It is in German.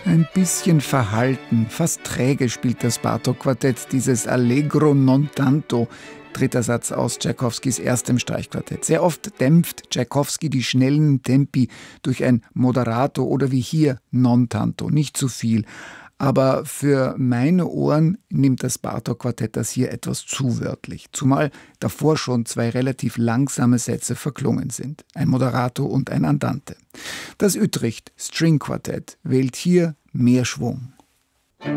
Ein bisschen verhalten, fast träge spielt das Bartók-Quartett dieses Allegro non tanto, dritter Satz aus Tschaikowskis erstem Streichquartett. Sehr oft dämpft Tschaikowski die schnellen Tempi durch ein Moderato oder wie hier non tanto, nicht zu viel. Aber für meine Ohren nimmt das Bartók-Quartett das hier etwas zu wörtlich, zumal davor schon zwei relativ langsame Sätze verklungen sind, ein Moderato und ein Andante. Das Utrecht String Quartett wählt hier mehr Schwung.